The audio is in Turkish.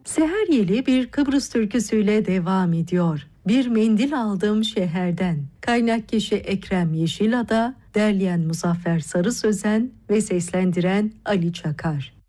Seher Yeli bir Kıbrıs türküsüyle devam ediyor. Bir mendil aldım şehirden. Kaynak kişi Ekrem Yeşilada, derleyen Muzaffer Sarı Sözen ve seslendiren Ali Çakar.